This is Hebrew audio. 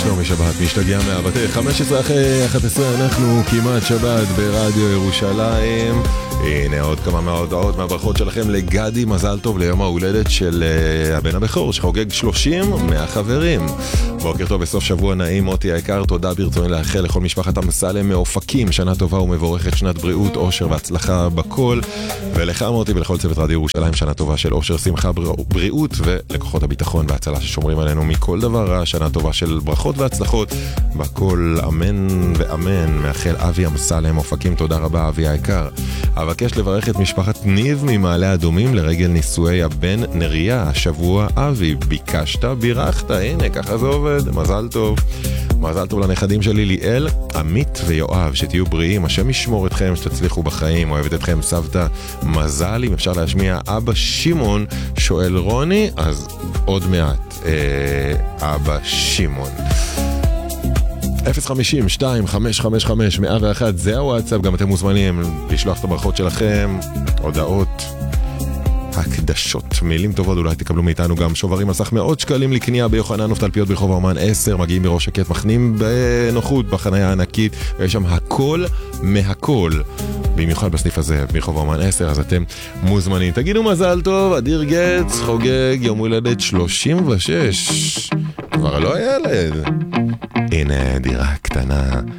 שלומי שבת, משתגע מהבטח, 15 אחרי 11, אנחנו כמעט שבת ברדיו ירושלים. הנה עוד כמה מההודעות מהברכות שלכם לגדי, מזל טוב ליום ההולדת של הבן הבכור שחוגג 30 מהחברים. בוקר טוב, בסוף שבוע נעים, מוטי היקר, תודה ברצוני לאחל לכל משפחת אמסלם מאופקים, שנה טובה ומבורכת, שנת בריאות, אושר והצלחה בכל, ולך מוטי ולכל צוות רדיו ירושלים, שנה טובה של אושר, שמחה, בריאות, ולכוחות הביטחון וההצלה ששומרים עלינו מכל דבר רע, שנה טובה של ברכות והצלחות בכל, אמן ואמן. מאחל אבי אמסלם אופקים, תודה רבה אבי היקר. אבקש לברך את משפחת ניב ממעלה אדומים לרגל נישואי הבן נריה השבוע. אבי, ביקשת, בירכת, הנה ככה זה עובד, מזל טוב. מזל טוב לנכדים שלי ליאל, עמית ויואב, שתהיו בריאים, השם ישמור אתכם, שתצליחו בחיים, אוהבת אתכם סבתא מזל. אם אפשר להשמיע אבא שמעון, שואל רוני, אז עוד מעט אבא שמעון. 050-2555-101, זה הוואטסאפ, גם אתם מוזמנים לשלוח את הברכות שלכם, הודעות, הקדשות, מילים טובות, אולי תקבלו מאיתנו גם שוברים על סך מאות שקלים לקנייה ביוחננוף תלפיות ברחוב האומן 10, מגיעים בראש שקט, מחנים בנוחות בחניה הענקית, ויש שם הכל מהכל, במיוחד בסניף הזה ברחוב האומן 10, אז אתם מוזמנים. תגידו מזל טוב, אדיר גץ חוגג יום הולדת 36, כבר לא ילד. הנה דירה קטנה